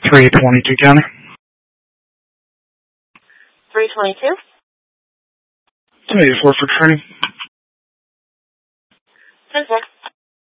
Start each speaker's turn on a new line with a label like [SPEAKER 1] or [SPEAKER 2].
[SPEAKER 1] 322 County.
[SPEAKER 2] 322?
[SPEAKER 1] Hey, it's for training.
[SPEAKER 2] 10-6.